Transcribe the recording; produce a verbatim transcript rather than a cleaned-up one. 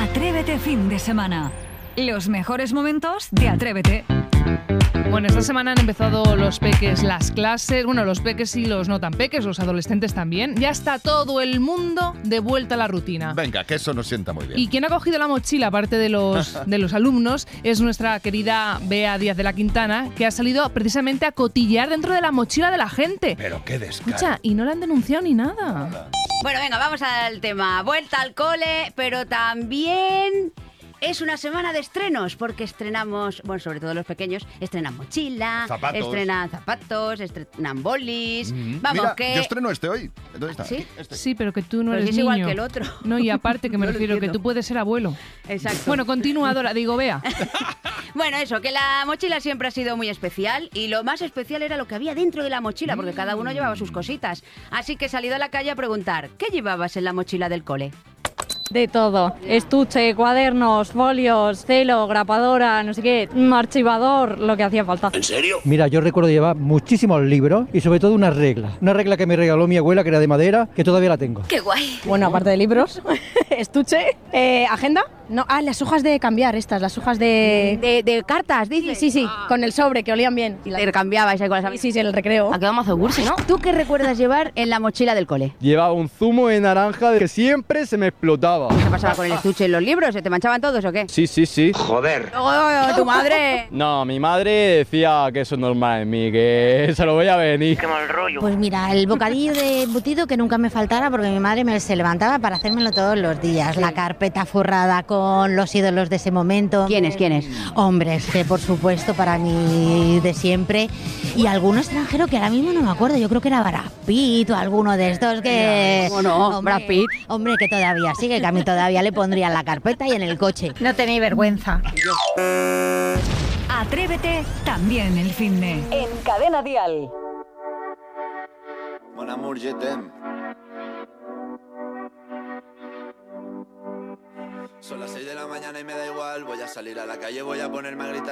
Atrévete fin de semana. Los mejores momentos de Atrévete. Bueno, esta semana han empezado los peques, las clases, bueno, los peques y los no tan peques, los adolescentes también. Ya está todo el mundo de vuelta a la rutina. Venga, que eso nos sienta muy bien. Y quien ha cogido la mochila, aparte de los, de los alumnos, es nuestra querida Bea Díaz de la Quintana, que ha salido precisamente a cotillear dentro de la mochila de la gente. Pero qué descaro. Escucha, y no la han denunciado ni nada. Bueno, venga, vamos al tema. Vuelta al cole, pero también es una semana de estrenos, porque estrenamos, bueno, sobre todo los pequeños, estrenan mochila, Zapatos. estrenan zapatos, estrenan bolis. Mm. Vamos, Mira, que... yo estreno este hoy. ¿Dónde está? ¿Sí? Aquí, este. Sí, pero que tú no Pero eres si es niño. igual que el otro. No, y aparte que me No lo refiero que entiendo. tú puedes ser abuelo. Exacto. Bueno, continúa, Dora, digo, Bea. Bueno, eso, que la mochila siempre ha sido muy especial y lo más especial era lo que había dentro de la mochila, porque cada uno llevaba sus cositas. Así que he salido a la calle a preguntar, ¿qué llevabas en la mochila del cole? De todo, estuche, cuadernos, folios, celo, grapadora, no sé qué, un archivador, lo que hacía falta. ¿En serio? Mira, yo recuerdo llevar muchísimos libros y sobre todo una regla. Una regla que me regaló mi abuela, que era de madera, que todavía la tengo. ¡Qué guay! Bueno, aparte de libros, estuche, eh, agenda, no, ah, las hojas de cambiar estas, las hojas de... De, de cartas, Sí, dices. sí, sí, con el sobre, que olían bien. Y la... Intercambiabais ahí con las Sí, amigas. sí, sí, el recreo. Ha quedado mazo cursi, ¿no? ¿Tú qué recuerdas llevar en la mochila del cole? Llevaba un zumo de naranja que siempre se me explotaba. ¿Qué pasaba con el estuche y los libros? ¿Se te manchaban todos o qué? Sí, sí, sí. Joder. ¡Oh, tu madre! No, mi madre decía que eso es normal en mí, que se lo voy a venir. Qué mal rollo. Pues mira, el bocadillo de embutido que nunca me faltara porque mi madre me se levantaba para hacérmelo todos los días. La carpeta forrada con los ídolos de ese momento. ¿Quiénes, quiénes? Hombres, que por supuesto para mí de siempre. Y alguno extranjero que ahora mismo no me acuerdo. Yo creo que era Brad Pitt o alguno de estos que... ¿Cómo no? Brad Pitt. Hombre, que todavía sigue, que a mí todavía le pondría en la carpeta y en el coche. No tenéis vergüenza. Atrévete también el finde. En Cadena Dial. Mon amour, je t'aime. Son las seis de la mañana y me da igual. Voy a salir a la calle, voy a ponerme a gritar.